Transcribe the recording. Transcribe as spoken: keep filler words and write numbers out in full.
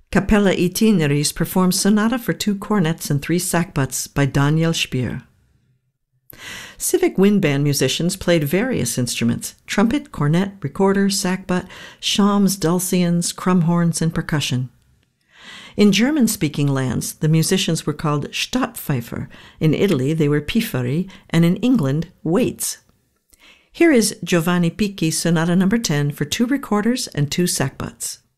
Capella Itineris performs Sonata for two cornets and three sackbuts by Daniel Spier. Civic Wind Band musicians played various instruments: trumpet, cornet, recorder, sackbut, shawms, dulcians, crumhorns, and percussion. In German-speaking lands, the musicians were called Stadtpfeifer. In Italy, they were Pifferi, and in England, waits. Here is Giovanni Picchi's Sonata number ten for two recorders and two sackbuts.